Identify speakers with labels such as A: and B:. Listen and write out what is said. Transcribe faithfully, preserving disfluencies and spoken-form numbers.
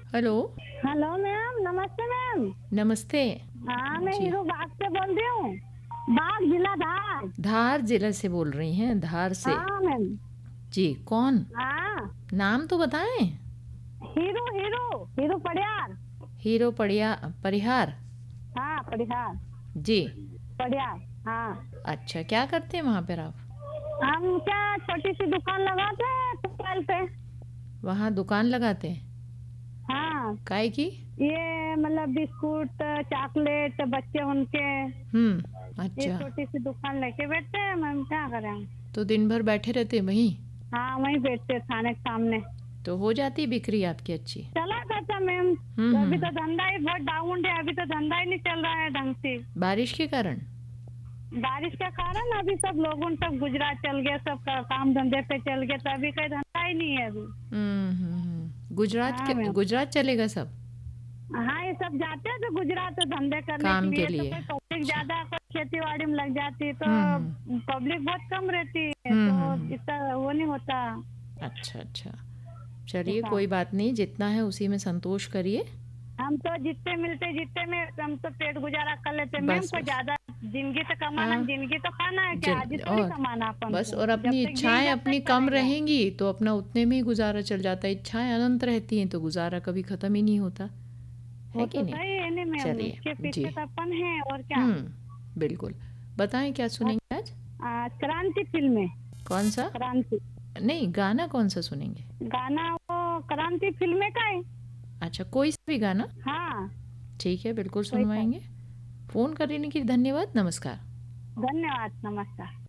A: Hello.
B: Hello ma'am, नमस्ते ma'am.
A: नमस्ते।
B: हाँ, मैं
A: जी।
B: हीरो बाग से बोल रही हूँ। बाग, जिला धार।
A: धार जिला से बोल रही हैं, धार से।
B: हाँ मैम।
A: जी, कौन?
B: हाँ,
A: नाम तो बताएं।
B: Hero hero hero Padiyar.
A: Hero पड़िया परिहार।
B: हाँ, पड़ियार
A: जी।
B: पड़ियार। हाँ,
A: अच्छा, क्या करते हैं वहाँ पर आप?
B: हम क्या छोटी सी दुकान लगाते हैं मोबाइल पे।
A: वहाँ दुकान लगाते हैं?
B: हाँ,
A: काय की?
B: ये मतलब बिस्कुट, चॉकलेट, बच्चे उनके।
A: हम्म।
B: ये
A: अच्छा,
B: छोटी सी दुकान लेके बैठते हैं मैम, क्या करें हम।
A: तो दिन भर बैठे रहते हैं वहीं?
B: हाँ, वहीं बैठते हैं थाने के सामने।
A: तो हो जाती है बिक्री आपकी अच्छी?
B: चला जाता मैम।
A: हम्म
B: तो अभी
A: हम्म।
B: तो धंधा ही बहुत डाउन है, अभी तो धंधा ही नहीं चल रहा है ढंग से।
A: बारिश के कारण?
B: बारिश के कारण अभी सब लोगों सब गुजरात चल गए, सब का- काम धंधे पे चल गए, तो अभी कोई धंधा ही नहीं है अभी।
A: हम्म हम्म हम्म। गुजरात
B: हाँ
A: के
B: मैम।
A: गुजरात चलेगा सब
B: हाँ, ये सब जाते हैं तो गुजरात धंधे करने के
A: काम के
B: लिए, तो
A: लिए?
B: कोई पब्लिक
A: अच्छा।
B: ज्यादा खेती बाड़ी में लग जाती है, तो
A: हम्म हम्म
B: पब्लिक बहुत कम रहती है,
A: हम्म
B: तो
A: हम्म, हम्म।
B: इतना वो नहीं होता
A: अच्छा अच्छा। चलिए,
B: ऐसा।
A: कोई बात नहीं, जितना है उसी में संतोष करिए।
B: हम तो जितने मिलते जितने में हम तो पेट गुजारा कर लेते मैम।
A: बस
B: कोई
A: बस।
B: ज्यादा जिंदगी तो कमाना,
A: हाँ।
B: जिंदगी तो खाना है, क्या आज
A: जन
B: थोड़ी
A: और
B: कमाना अपन
A: बस,
B: को,
A: और
B: जब
A: अपनी
B: तक
A: इच्छाएं
B: जिएगा
A: अपनी
B: तब
A: कम
B: करेगा।
A: रहेंगी तो अपना उतने में ही गुजारा चल जाता है। इच्छाएं अनंत रहती हैं तो गुजारा कभी खत्म ही नहीं होता,
B: वो
A: है कि
B: तो
A: नहीं?
B: सही है नहीं मैम,
A: चलिए।
B: उसके
A: जी।
B: पीछे तो अपन है और क्या।
A: हम्म, बिल्कुल। बताएं, क्या
B: बस,
A: सुनेंगे आज?
B: आ, क्रांति फिल्म है।
A: कौन सा?
B: क्रांति
A: नहीं, गाना कौन सा सुनेंगे?
B: गाना वो क्रांति फिल्म का है।
A: अच्छा, कोई सा भी गाना?
B: हाँ,
A: ठीक है, बिल्कुल
B: वही था।
A: सुनवाएंगे। फ़ोन करने के लिए धन्यवाद। नमस्कार।
B: धन्यवाद, नमस्कार।